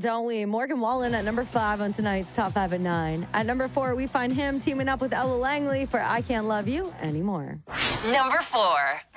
don't we? Morgan Wallen at number 5 on tonight's Top 5 at 9. At number 4, we find him teaming up with Ella Langley for I Can't Love You Anymore. Number 4.